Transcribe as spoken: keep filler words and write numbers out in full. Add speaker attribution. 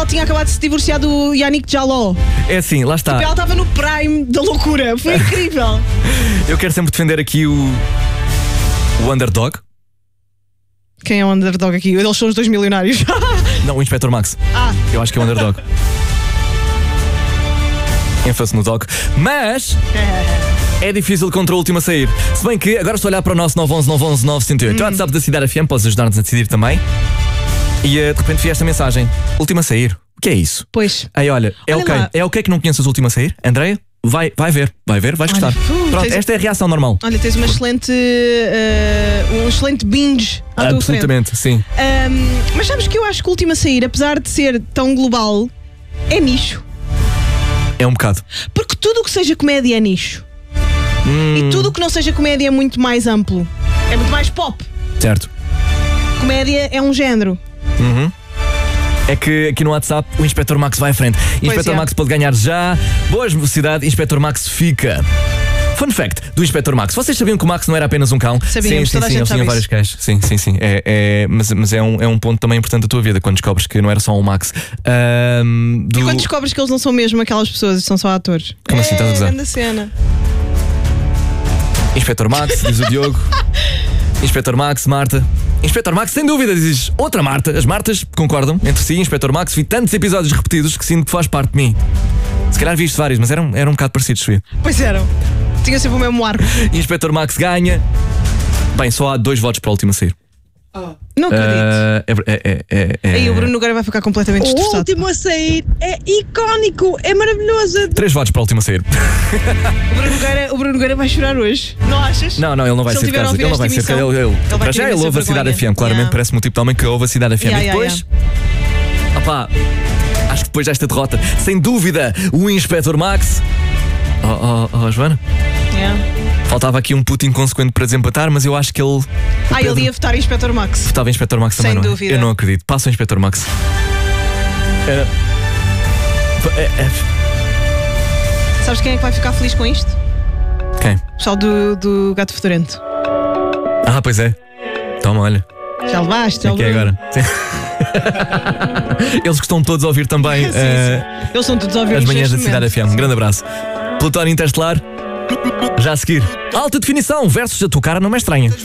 Speaker 1: ela tinha acabado de se divorciar do Yannick Jaló.
Speaker 2: É assim, lá está.
Speaker 1: Tipo, ela estava no prime da loucura. Foi incrível.
Speaker 2: Eu quero sempre defender aqui o. O underdog.
Speaker 1: Quem é o underdog aqui? Eles são os dois milionários.
Speaker 2: Não, o Inspector Max.
Speaker 1: Ah.
Speaker 2: Eu acho que é o underdog. ênfase no dog. Mas é difícil contra o último a sair. Se bem que agora estou a olhar para o nosso nove um um nove um um nove zero oito. Hum. O WhatsApp da Cidade F M, podes ajudar-nos a decidir também. E uh, de repente vi esta mensagem: última a sair. O que é isso?
Speaker 1: Pois.
Speaker 2: Aí olha, é
Speaker 1: olha
Speaker 2: ok.
Speaker 1: Lá.
Speaker 2: É ok que não conheças o último a sair? Andreia? Vai, vai ver, vai ver, vais gostar.
Speaker 1: Olha,
Speaker 2: Pronto,
Speaker 1: tens...
Speaker 2: esta é a reação normal.
Speaker 1: Olha, tens uma excelente uh, um excelente binge à tua frente.
Speaker 2: Absolutamente, sim.
Speaker 1: Um, mas sabes que eu acho que o último a sair, apesar de ser tão global, é nicho.
Speaker 2: É um bocado.
Speaker 1: Porque tudo o que seja comédia é nicho.
Speaker 2: Hum.
Speaker 1: E tudo o que não seja comédia é muito mais amplo. É muito mais pop.
Speaker 2: Certo.
Speaker 1: Comédia é um género.
Speaker 2: Uhum. É que aqui no WhatsApp o Inspector Max vai à frente. Inspector
Speaker 1: é.
Speaker 2: Max pode ganhar já. Boas velocidade, Inspector Max fica. Fun fact do Inspector Max: vocês sabiam que o Max não era apenas um cão?
Speaker 1: Sabíamos,
Speaker 2: sim, sim, sim, ele tinha vários cães. Sim, sim, sim. É, é, mas mas é, um, é um ponto também importante da tua vida quando descobres que não era só um Max. Um, do...
Speaker 1: E quando descobres que eles não são mesmo aquelas pessoas, são só atores.
Speaker 2: Como assim, estás a gozar?
Speaker 1: Grande cena.
Speaker 2: Inspector Max, diz o Diogo. Inspector Max, Marta. Inspector Max, sem dúvida, dizes outra Marta. As Martas concordam entre si. Inspector Max, vi tantos episódios repetidos que sinto que faz parte de mim. Se calhar viste vários, mas eram, eram um bocado parecidos, Sofia.
Speaker 1: Pois eram. Tinha sempre o mesmo arco.
Speaker 2: Inspector Max ganha. Bem, só há dois votos para a última a sair.
Speaker 1: Oh. Não acredito.
Speaker 2: Uh, é, é, é, é,
Speaker 1: Aí o Bruno Nogueira vai ficar completamente
Speaker 3: O
Speaker 1: destroçado.
Speaker 3: último a sair é icónico, é maravilhoso.
Speaker 2: Três votos para a última a sair.
Speaker 1: O Bruno Nogueira, o Bruno Nogueira vai chorar hoje. Não achas?
Speaker 2: Não, não, ele não vai
Speaker 1: Se
Speaker 2: ser de casa. Ele não vai ser de casa. Ele, ele, ele para já ele ouve a Cidade F M. Claramente
Speaker 1: yeah.
Speaker 2: parece-me o tipo de homem que ouve a Cidade F M.
Speaker 1: Yeah,
Speaker 2: E depois.
Speaker 1: Yeah,
Speaker 2: Opá, acho que depois desta derrota, sem dúvida, o Inspector Max. Oh, oh, oh Joana.
Speaker 1: Yeah.
Speaker 2: Faltava aqui um puto inconsequente para desempatar, mas eu acho que ele.
Speaker 1: Ah,
Speaker 2: Pedro,
Speaker 1: ele ia votar em Inspector Max.
Speaker 2: Votava em Inspector Max também,
Speaker 1: sem
Speaker 2: não é?
Speaker 1: dúvida.
Speaker 2: Eu não acredito. Passa o Inspector Max. Era. É, é...
Speaker 1: Sabes quem é que vai ficar feliz com isto?
Speaker 2: Quem?
Speaker 1: O pessoal do, do Gato Fedorento.
Speaker 2: Ah, pois é. Toma, olha.
Speaker 1: Já levaste, já
Speaker 2: é que é agora. Sim. Eles gostam todos de ouvir também
Speaker 1: sim,
Speaker 2: uh,
Speaker 1: sim. Eles são todos a ouvir
Speaker 2: as manhãs da
Speaker 1: momento.
Speaker 2: Cidade F M. Um grande abraço. Plutónio Interestelar. Já a seguir, alta definição versus a tua cara não é estranha.